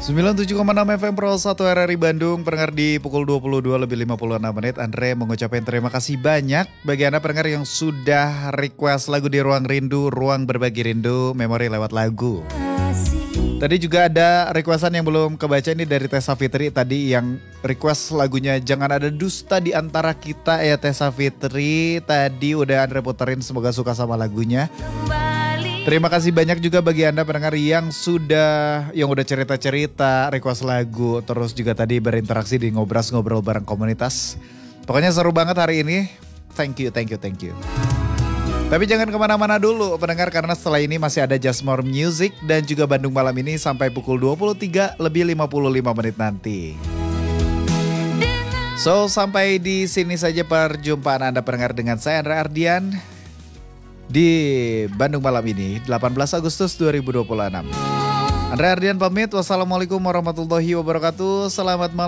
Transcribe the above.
97,6 FM Pro 1 RRI Bandung, pendengar di pukul 22 lebih 56 menit. Andre mengucapkan terima kasih banyak bagi Anda pendengar yang sudah request lagu di Ruang Rindu, Ruang Berbagi Rindu, memori lewat lagu. Tadi juga ada requestan yang belum kebaca ini dari Tessa Fitri tadi yang request lagunya Jangan Ada Dusta di Antara Kita ya Tessa Fitri. Tadi udah Andre puterin, semoga suka sama lagunya. Terima kasih banyak juga bagi Anda pendengar yang udah cerita-cerita, request lagu, terus juga tadi berinteraksi di ngobrol bareng komunitas. Pokoknya seru banget hari ini. Thank you. Tapi jangan kemana-mana dulu pendengar, karena setelah ini masih ada Just More Music dan juga Bandung Malam ini sampai pukul 23 lebih 55 menit nanti. So, sampai di sini saja perjumpaan Anda pendengar dengan saya Andre Ardian di Bandung Malam ini 18 Agustus 2026. Andre Ardian pamit. Wassalamualaikum warahmatullahi wabarakatuh. Selamat malam.